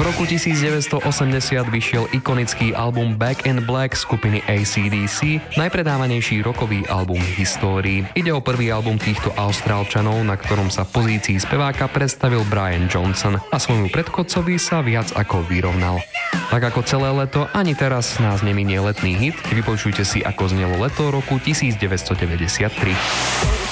roku 1980 vyšiel ikonický album Back in Black skupiny AC/DC, najpredávanejší rockový album v histórii. Ide o prvý album týchto Austrálčanov, na ktorom sa v pozícii speváka predstavil Brian Johnson a svojmu predchodcovi sa viac ako vyrovnal. Tak ako celé leto, ani teraz nás neminie letný hit. Vypočujte si, ako znelo leto roku 1993.